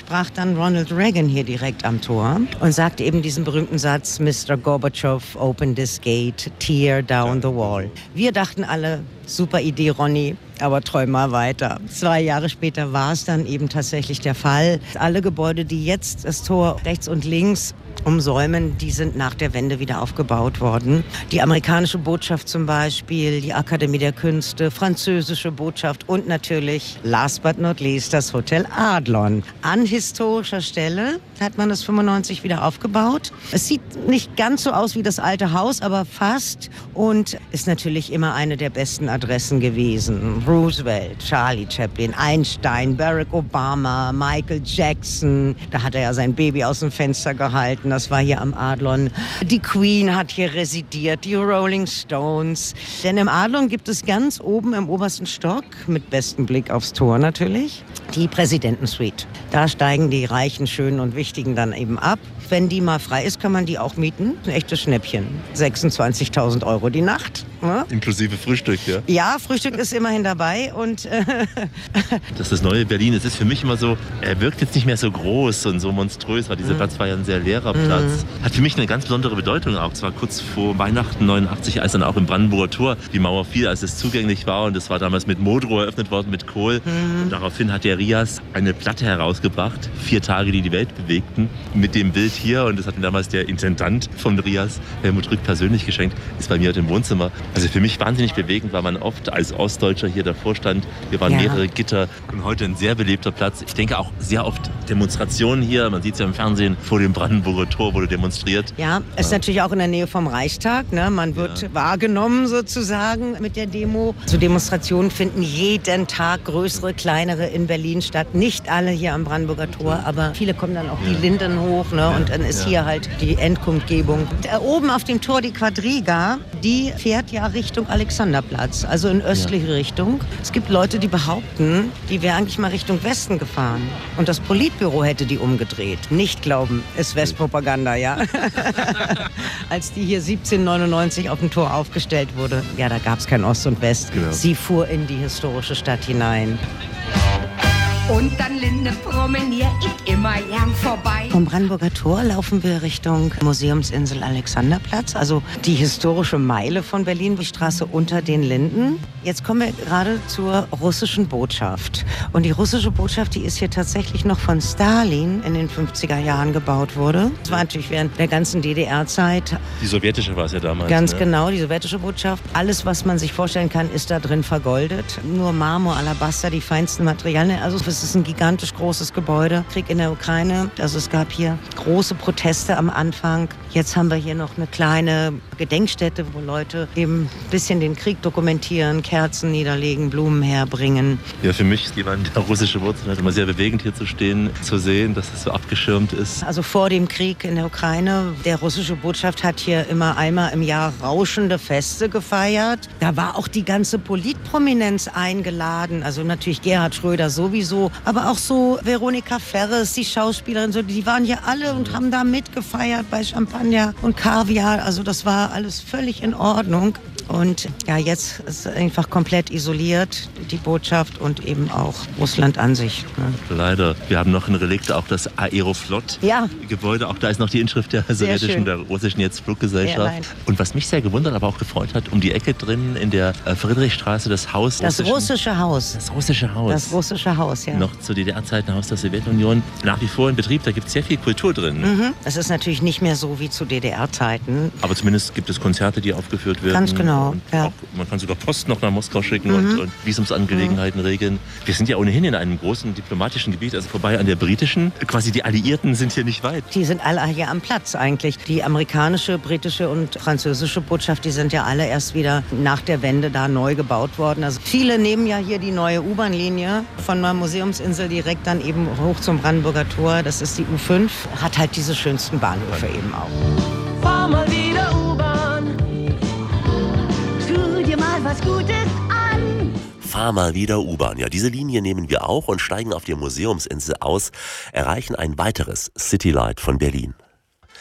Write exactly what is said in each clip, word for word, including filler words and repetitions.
sprach dann Ronald Reagan hier direkt am Tor und sagte eben diesen berühmten Satz, Mister Gorbatschow, open this gate, tear down the wall. Wir dachten alle, super Idee, Ronny, aber träum mal weiter. Zwei Jahre später war es dann eben tatsächlich der Fall. Alle Gebäude, die jetzt das Tor rechts und links umsäumen, die sind nach der Wende wieder aufgebaut worden. Die amerikanische Botschaft zum Beispiel, die Akademie der Künste, französische Botschaft und natürlich, last but not least, das Hotel Adlon. An historischer Stelle hat man das fünfundneunzig wieder aufgebaut. Es sieht nicht ganz so aus wie das alte Haus, aber fast, und ist natürlich immer eine der besten Adressen gewesen. Roosevelt, Charlie Chaplin, Einstein, Barack Obama, Michael Jackson. Da hat er ja sein Baby aus dem Fenster gehalten. Das war hier am Adlon. Die Queen hat hier residiert, die Rolling Stones. Denn im Adlon gibt es ganz oben im obersten Stock, mit bestem Blick aufs Tor natürlich, die Präsidentensuite. Da steigen die Reichen, Schönen und Wichtigen dann eben ab. Wenn die mal frei ist, kann man die auch mieten. Ein echtes Schnäppchen. sechsundzwanzigtausend Euro die Nacht. Ja? Inklusive Frühstück, ja? Ja, Frühstück ist immerhin dabei. Und äh das ist das neue Berlin. Es ist für mich immer so, er wirkt jetzt nicht mehr so groß und so monströs, weil dieser mhm. Platz war ja ein sehr leerer Platz. Mhm. Hat für mich eine ganz besondere Bedeutung auch. Es war kurz vor Weihnachten neunundachtzig, als dann auch im Brandenburger Tor die Mauer fiel, als es zugänglich war. Und das war damals mit Modrow eröffnet worden, mit Kohl. Mhm. Und daraufhin hat der Rias eine Platte herausgebracht, vier Tage, die die Welt bewegten, mit dem Bild hier. Und das hat mir damals der Intendant vom Rias, Helmut Rück, persönlich geschenkt. Ist bei mir heute im Wohnzimmer. Also für mich wahnsinnig bewegend, weil man oft als Ostdeutscher hier davor stand. Hier waren ja. mehrere Gitter und heute ein sehr belebter Platz. Ich denke auch sehr oft Demonstrationen hier. Man sieht es ja im Fernsehen, vor dem Brandenburger Tor wurde demonstriert. Ja, es ist ja. natürlich auch in der Nähe vom Reichstag. Ne? Man wird ja. wahrgenommen sozusagen mit der Demo. So Demonstrationen finden jeden Tag, größere, kleinere, in Berlin statt. Nicht alle hier am Brandenburger Tor, aber viele kommen dann auch ja. die Linden hoch. Ne? Ja. Und dann ist ja. hier halt die Endkundgebung. Da oben auf dem Tor die Quadriga, die fährt ja Richtung Alexanderplatz, also in östliche ja. Richtung. Es gibt Leute, die behaupten, die wäre eigentlich mal Richtung Westen gefahren. Und das Politbüro hätte die umgedreht. Nicht glauben, ist Westpropaganda, ja. Als die hier siebzehnhundertneunundneunzig auf dem Tor aufgestellt wurde, ja, da gab es kein Ost und West. Genau. Sie fuhr in die historische Stadt hinein. Und dann Linde promenier ich immer gern vorbei. Vom Brandenburger Tor laufen wir Richtung Museumsinsel Alexanderplatz, also die historische Meile von Berlin, die Straße unter den Linden. Jetzt kommen wir gerade zur russischen Botschaft. Und die russische Botschaft, die ist hier tatsächlich noch von Stalin in den fünfziger Jahren gebaut wurde. Das war natürlich während der ganzen D D R-Zeit. Die sowjetische war es ja damals. Ganz ne? genau, die sowjetische Botschaft. Alles, was man sich vorstellen kann, ist da drin vergoldet. Nur Marmor, Alabaster, die feinsten Materialien. Also es ist ein gigantisch großes Gebäude. Krieg in der Ukraine. Also es gab hier große Proteste am Anfang. Jetzt haben wir hier noch eine kleine Gedenkstätte, wo Leute eben ein bisschen den Krieg dokumentieren, Kerzen niederlegen, Blumen herbringen. Ja, für mich ist jemand der russische Wurzeln halt immer sehr bewegend, hier zu stehen, zu sehen, dass es so abgeschirmt ist. Also vor dem Krieg in der Ukraine, der russische Botschaft hat hier immer einmal im Jahr rauschende Feste gefeiert. Da war auch die ganze Politprominenz eingeladen. Also natürlich Gerhard Schröder sowieso, aber auch so Veronika Ferres, die Schauspielerin, so, die waren hier alle und haben da mitgefeiert bei Champagner und Kaviar. Also das war alles völlig in Ordnung. Und ja, jetzt ist einfach komplett isoliert, die Botschaft und eben auch Russland an sich. Ne? Leider. Wir haben noch ein Relikt, auch das Aeroflot-Gebäude. Ja. Auch da ist noch die Inschrift der sowjetischen, der russischen jetzt Fluggesellschaft. Airline. Und was mich sehr gewundert, aber auch gefreut hat, um die Ecke drin in der Friedrichstraße das Haus. Das russische Haus. Das russische Haus. Das russische Haus, ja. Noch zu D D R-Zeiten Haus der Sowjetunion. Nach wie vor in Betrieb, da gibt es sehr viel Kultur drin. Mhm. Es ist natürlich nicht mehr so wie zu D D R-Zeiten. Aber zumindest gibt es Konzerte, die aufgeführt werden. Ganz genau. Und ja. auch, man kann sogar Post noch nach Moskau schicken mhm. und, und Visumsangelegenheiten mhm. regeln. Wir sind ja ohnehin in einem großen diplomatischen Gebiet, also vorbei an der britischen. Quasi die Alliierten sind hier nicht weit. Die sind alle hier am Platz eigentlich. Die amerikanische, britische und französische Botschaft, die sind ja alle erst wieder nach der Wende da neu gebaut worden. Also viele nehmen ja hier die neue U-Bahn-Linie von der Museumsinsel direkt dann eben hoch zum Brandenburger Tor. Das ist die U fünf. Hat halt diese schönsten Bahnhöfe ja. eben auch. Fahr mal wieder U-Bahn. Tu dir mal was Gutes an. Fahr mal wieder U-Bahn. Ja, diese Linie nehmen wir auch und steigen auf der Museumsinsel aus, erreichen ein weiteres Citylight von Berlin.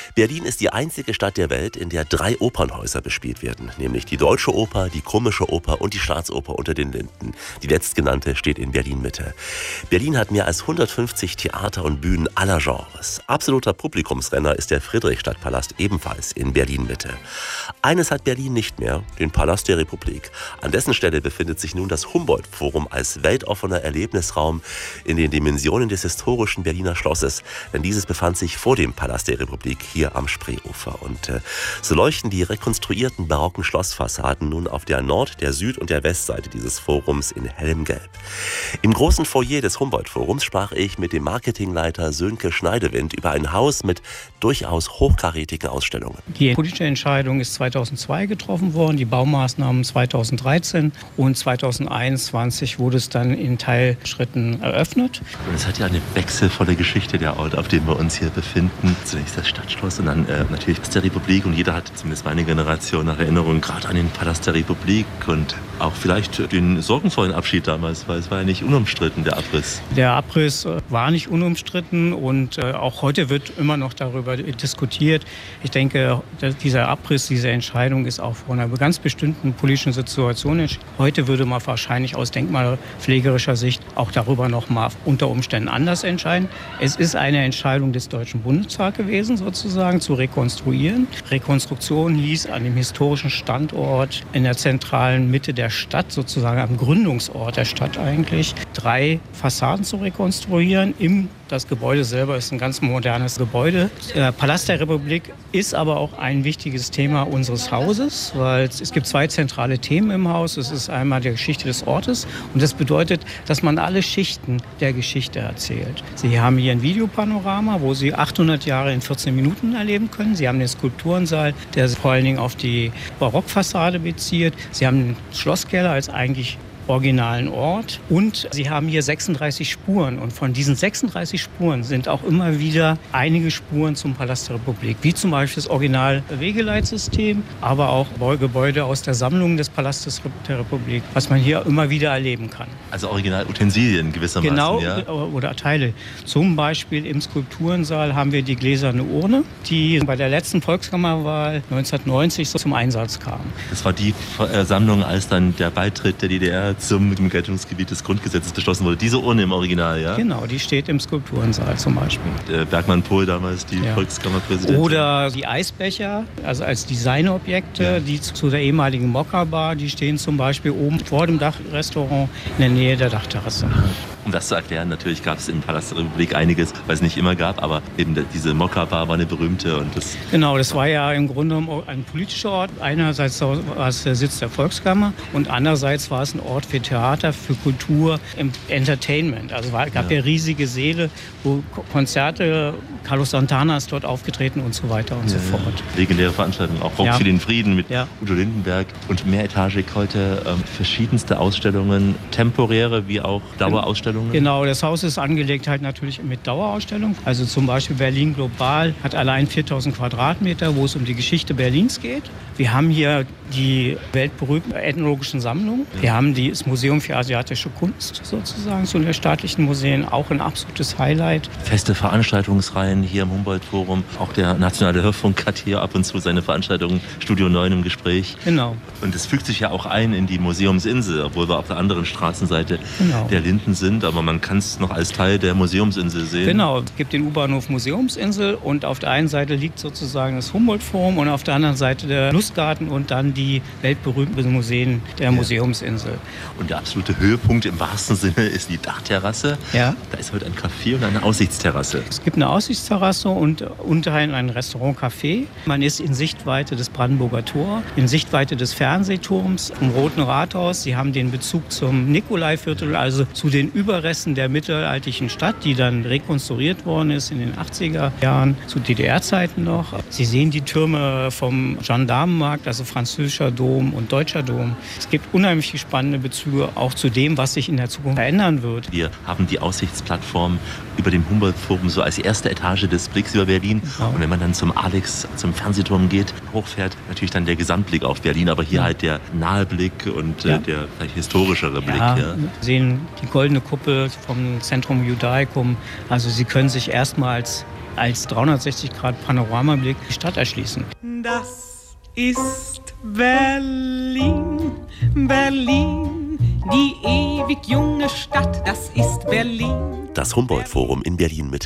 Berlin ist die einzige Stadt der Welt, in der drei Opernhäuser bespielt werden, nämlich die Deutsche Oper, die Komische Oper und die Staatsoper unter den Linden. Die letztgenannte steht in Berlin-Mitte. Berlin hat mehr als hundertfünfzig Theater und Bühnen aller Genres. Absoluter Publikumsrenner ist der Friedrichstadtpalast ebenfalls in Berlin-Mitte. Eines hat Berlin nicht mehr, den Palast der Republik. An dessen Stelle befindet sich nun das Humboldt-Forum als weltoffener Erlebnisraum in den Dimensionen des historischen Berliner Schlosses. Denn dieses befand sich vor dem Palast der Republik hier am Spreeufer. Und äh, so leuchten die rekonstruierten barocken Schlossfassaden nun auf der Nord-, der Süd- und der Westseite dieses Forums in hellem Gelb. Im großen Foyer des Humboldt-Forums sprach ich mit dem Marketingleiter Sönke Schneidewind über ein Haus mit durchaus hochkarätigen Ausstellungen. Die politische Entscheidung ist zweitausendzwei getroffen worden, die Baumaßnahmen zweitausenddreizehn und zweitausendeinundzwanzig wurde es dann in Teilschritten eröffnet. Und es hat ja eine wechselvolle Geschichte, der Ort, auf dem wir uns hier befinden. Zunächst das Stadtschloss und dann äh, natürlich das der Republik. Und jeder hat, zumindest meine Generation, nach Erinnerung gerade an den Palast der Republik und auch vielleicht den sorgenvollen Abschied damals, weil es war ja nicht unumstritten, der Abriss. Der Abriss äh, war nicht unumstritten und äh, auch heute wird immer noch darüber diskutiert. Ich denke, dieser Abriss, diese Entscheidung ist auch vor einer ganz bestimmten politischen Situation entschieden. Heute würde man wahrscheinlich aus denkmalpflegerischer Sicht auch darüber noch mal unter Umständen anders entscheiden. Es ist eine Entscheidung des Deutschen Bundestags gewesen, sozusagen, zu rekonstruieren. Rekonstruktion hieß, an dem historischen Standort in der zentralen Mitte der Stadt, sozusagen am Gründungsort der Stadt eigentlich, drei Fassaden zu rekonstruieren. Im Das Gebäude selber ist ein ganz modernes Gebäude. Der Palast der Republik ist aber auch ein wichtiges Thema unseres Hauses, weil es gibt zwei zentrale Themen im Haus. Es ist einmal die Geschichte des Ortes und das bedeutet, dass man alle Schichten der Geschichte erzählt. Sie haben hier ein Videopanorama, wo Sie achthundert Jahre in vierzehn Minuten erleben können. Sie haben den Skulpturensaal, der vor allen Dingen auf die Barockfassade bezieht. Sie haben den Schlosskeller als eigentlich originalen Ort und Sie haben hier sechsunddreißig Spuren und von diesen sechsunddreißig Spuren sind auch immer wieder einige Spuren zum Palast der Republik, wie zum Beispiel das Original Wegeleitsystem, aber auch Gebäude aus der Sammlung des Palastes der Republik, was man hier immer wieder erleben kann. Also Originalutensilien gewissermaßen, genau, ja? Oder Teile. Zum Beispiel im Skulpturensaal haben wir die gläserne Urne, die bei der letzten Volkskammerwahl neunzehnhundertneunzig so zum Einsatz kam. Das war die Sammlung, als dann der Beitritt der D D R zum Geltungsgebiet des Grundgesetzes beschlossen wurde. Diese Urne im Original, ja? Genau, die steht im Skulpturensaal zum Beispiel. Der Bergmann-Pohl damals, die ja. Volkskammerpräsidentin. Oder die Eisbecher, also als Designobjekte, ja. die zu der ehemaligen Mokka-Bar, die stehen zum Beispiel oben vor dem Dachrestaurant in der Nähe der Dachterrasse. Um das zu erklären, natürlich gab es im Palast der Republik einiges, was es nicht immer gab, aber eben diese Mokka-Bar war eine berühmte. Und das genau, das war ja im Grunde genommen ein politischer Ort. Einerseits war es der Sitz der Volkskammer und andererseits war es ein Ort für Theater, für Kultur, im Entertainment. Also es gab ja. ja riesige Säle, wo Konzerte, Carlos Santana ist dort aufgetreten und so weiter und ja, so fort. Ja. Legendäre Veranstaltungen, auch Rock ja. für den Frieden mit ja. Udo Lindenberg und mehretagig heute ähm, verschiedenste Ausstellungen, temporäre wie auch Dauerausstellungen. Genau, das Haus ist angelegt halt natürlich mit Dauerausstellungen. Also zum Beispiel Berlin Global hat allein viertausend Quadratmeter, wo es um die Geschichte Berlins geht. Wir haben hier die weltberühmten ethnologischen Sammlungen. Wir haben das Museum für asiatische Kunst sozusagen, zu den staatlichen Museen, auch ein absolutes Highlight. Feste Veranstaltungsreihen hier im Humboldt-Forum. Auch der Nationale Hörfunk hat hier ab und zu seine Veranstaltungen, Studio neun im Gespräch. Genau. Und es fügt sich ja auch ein in die Museumsinsel, obwohl wir auf der anderen Straßenseite genau. der Linden sind. Aber man kann es noch als Teil der Museumsinsel sehen. Genau, es gibt den U-Bahnhof Museumsinsel und auf der einen Seite liegt sozusagen das Humboldt-Forum und auf der anderen Seite der Lustgarten und dann die weltberühmten Museen der ja. Museumsinsel. Und der absolute Höhepunkt im wahrsten Sinne ist die Dachterrasse. Ja. Da ist heute ein Café und eine Aussichtsterrasse. Es gibt eine Aussichtsterrasse und unterhin ein Restaurant-Café. Man ist in Sichtweite des Brandenburger Tor, in Sichtweite des Fernsehturms, vom Roten Rathaus. Sie haben den Bezug zum Nikolaiviertel, also zu den Überresten der mittelalterlichen Stadt, die dann rekonstruiert worden ist in den achtziger Jahren, zu D D R-Zeiten noch. Sie sehen die Türme vom Gendarmenmarkt, also französischer Dom und deutscher Dom. Es gibt unheimlich spannende Bezüge auch zu dem, was sich in der Zukunft verändern wird. Wir haben die Aussichtsplattform über dem Humboldt-Forum so als erste Etage des Blicks über Berlin. Genau. Und wenn man dann zum Alex, zum Fernsehturm geht, hochfährt, natürlich dann der Gesamtblick auf Berlin, aber hier ja. halt der nahe Blick und ja. äh, der vielleicht historischere Blick. Ja, Ja. wir sehen die goldene Kuppel vom Centrum Judaicum. Also Sie können sich erstmals als dreihundertsechzig Grad Panoramablick die Stadt erschließen. Das ist Berlin, Berlin, die ewig junge Stadt, das ist Berlin. Das Humboldt-Forum in Berlin-Mitte.